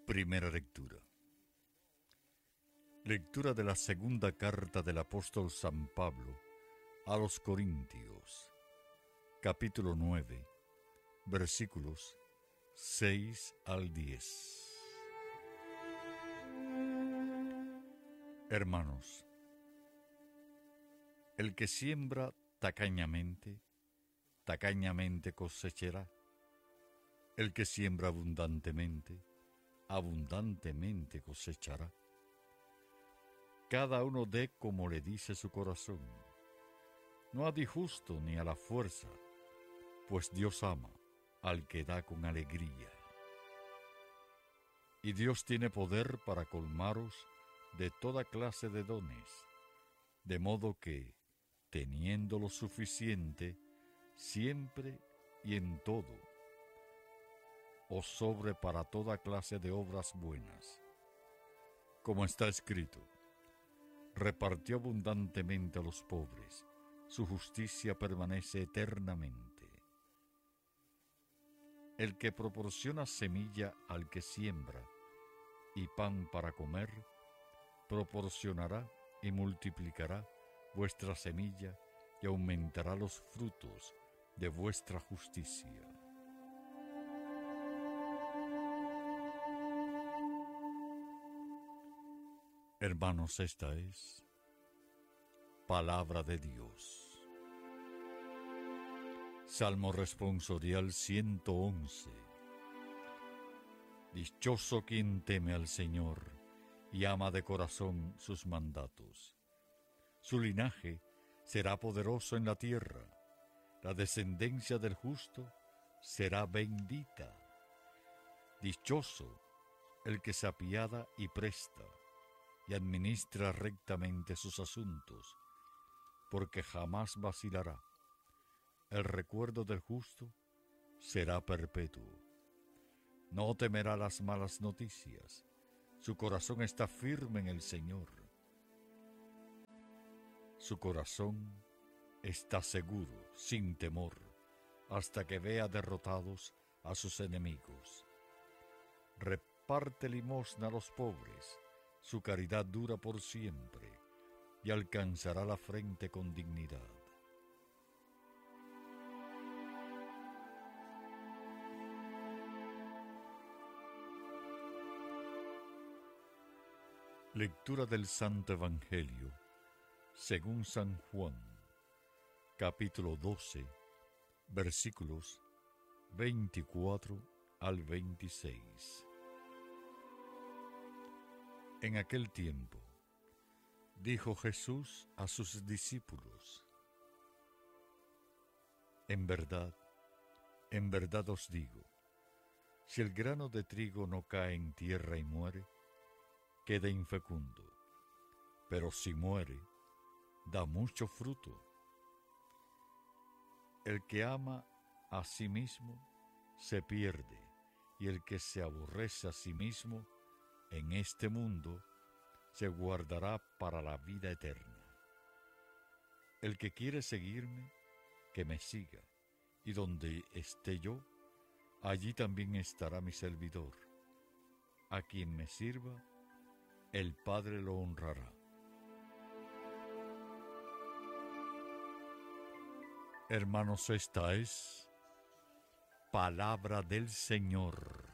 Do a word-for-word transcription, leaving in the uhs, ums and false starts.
Primera lectura. Lectura de la segunda carta del apóstol San Pablo a los Corintios, capítulo nueve, versículos seis al diez. Hermanos, el que siembra tacañamente, tacañamente cosechará. El que siembra abundantemente, abundantemente cosechará. Cada uno dé como le dice su corazón, no a disgusto ni a la fuerza, pues Dios ama al que da con alegría. Y Dios tiene poder para colmaros de toda clase de dones, de modo que, teniendo lo suficiente, siempre y en todo, os sobre para toda clase de obras buenas. Como está escrito, repartió abundantemente a los pobres, su justicia permanece eternamente. El que proporciona semilla al que siembra y pan para comer, proporcionará y multiplicará vuestra semilla y aumentará los frutos de vuestra justicia. Hermanos, esta es palabra de Dios. Salmo responsorial ciento once. Dichoso quien teme al Señor y ama de corazón sus mandatos. Su linaje será poderoso en la tierra, la descendencia del justo será bendita. Dichoso el que se apiada y presta, y administra rectamente sus asuntos, porque jamás vacilará. El recuerdo del justo será perpetuo. No temerá las malas noticias. Su corazón está firme en el Señor. Su corazón está seguro, sin temor, hasta que vea derrotados a sus enemigos. Reparte limosna a los pobres. Su caridad dura por siempre y alcanzará la frente con dignidad. Lectura del Santo Evangelio según San Juan, capítulo doce, versículos veinticuatro al veintiséis. En aquel tiempo, dijo Jesús a sus discípulos: En verdad, en verdad os digo, si el grano de trigo no cae en tierra y muere, queda infecundo, pero si muere, da mucho fruto. El que ama a sí mismo se pierde, y el que se aborrece a sí mismo en este mundo se guardará para la vida eterna. El que quiere seguirme, que me siga, y donde esté yo, allí también estará mi servidor. A quien me sirva, el Padre lo honrará. Hermanos, esta es palabra del Señor.